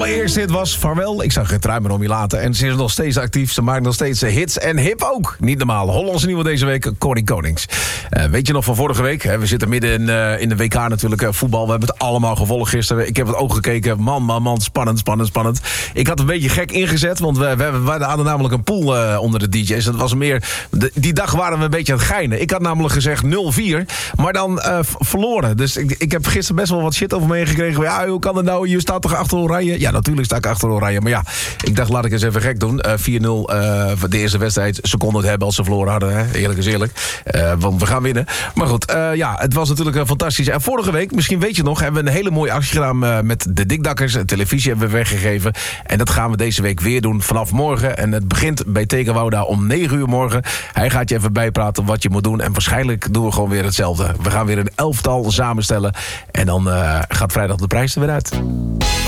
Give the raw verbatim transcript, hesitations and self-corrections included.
allereerste hit was Vaarwel. Ik zag geen trui meer om je laten. En ze is nog steeds actief. Ze maakt nog steeds hits en hip ook. Niet normaal. Hollandse nieuwe deze week, Connie Konings. Uh, weet je nog van vorige week? Hè? We zitten midden in, uh, in de W K natuurlijk. Uh, voetbal. We hebben het allemaal gevolgd gisteren. Ik heb het ook gekeken. Man, man, man. Spannend, spannend, spannend. Ik had een beetje gek ingezet. Want we, we, we hadden namelijk een pool uh, onder de D J's. Dat was meer... De, die dag waren we een beetje aan het geinen. Ik had namelijk gezegd nul vier. Maar dan uh, verloren. Dus ik, ik heb gisteren best wel wat shit over me heen gekregen. Ja, hoe kan het nou? Je staat toch achter Oranje? Ja, natuurlijk sta ik achter Oranje. Maar ja, ik dacht laat ik eens even gek doen. Uh, vier nul uh, voor de eerste wedstrijd. Ze konden het hebben als ze verloren hadden. Hè? Eerlijk is eerlijk. Uh, want we gaan winnen. Maar goed, uh, ja, het was natuurlijk uh, fantastisch. En vorige week, misschien weet je nog, hebben we een hele mooie actie gedaan uh, met de Dikdakkers. Televisie hebben we weggegeven. En dat gaan we deze week weer doen vanaf morgen. En het begint bij Tegenwouda om negen uur morgen. Hij gaat je even bijpraten wat je moet doen. En waarschijnlijk doen we gewoon weer hetzelfde. We gaan weer een elftal samenstellen. En dan uh, gaat vrijdag de prijs er weer uit.